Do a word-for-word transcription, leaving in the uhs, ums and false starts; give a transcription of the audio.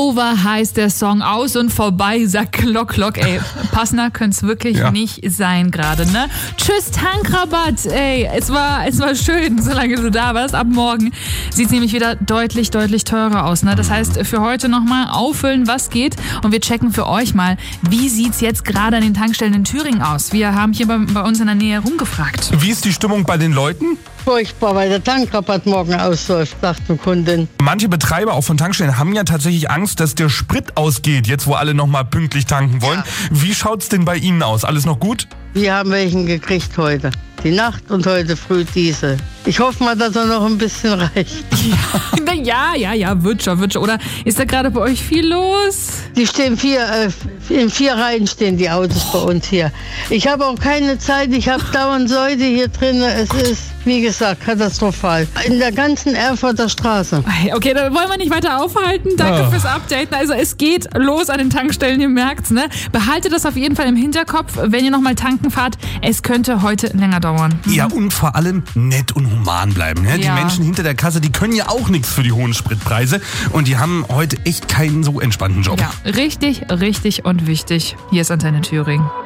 Over heißt der Song, aus und vorbei, sagt Glock Glock. Ey, passender könnte es wirklich ja. nicht sein gerade, ne? Tschüss, Tankrabatt. Ey, es war, es war schön, solange du da warst. Ab morgen sieht es nämlich wieder deutlich, deutlich teurer aus, ne? Das heißt, für heute nochmal auffüllen, was geht. Und wir checken für euch mal, wie sieht's jetzt gerade an den Tankstellen in Thüringen aus? Wir haben hier bei, bei uns in der Nähe rumgefragt. Wie ist die Stimmung bei den Leuten? Furchtbar, weil der Tankrabatt morgen ausläuft, sagt eine Kundin. Manche Betreiber auch von Tankstellen haben ja tatsächlich Angst, dass der Sprit ausgeht, jetzt wo alle noch mal pünktlich tanken wollen. Ja. Wie schaut's denn bei Ihnen aus? Alles noch gut? Wir haben welchen gekriegt heute. Die Nacht und heute früh diese. Ich hoffe mal, dass er noch ein bisschen reicht. Ja, ja, ja, ja, wird schon, wird schon. Oder ist da gerade bei euch viel los? Die stehen vier, äh, in vier Reihen stehen die Autos bei uns hier. Ich habe auch keine Zeit, ich habe dauernd Leute hier drin. Es ist, wie gesagt, katastrophal. In der ganzen Erfurter Straße. Okay, dann wollen wir nicht weiter aufhalten. Danke oh. fürs Updaten. Also es geht los an den Tankstellen, ihr merkt's, ne? Behaltet das auf jeden Fall im Hinterkopf, wenn ihr nochmal tanken fahrt. Es könnte heute länger dauern. Mhm. Ja, und vor allem nett und human bleiben. Ne? Ja. Die Menschen hinter der Kasse, die können ja auch nichts für die hohen Spritpreise. Und die haben heute echt keinen so entspannten Job. Ja, richtig, richtig und wichtig. Hier ist Antenne Thüringen.